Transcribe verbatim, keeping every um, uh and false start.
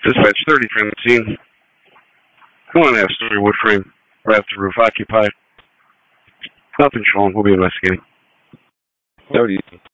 Dispatch thirty, Francine. One half story wood frame. Rafter roof occupied. Nothing showing. We'll be investigating. thirty.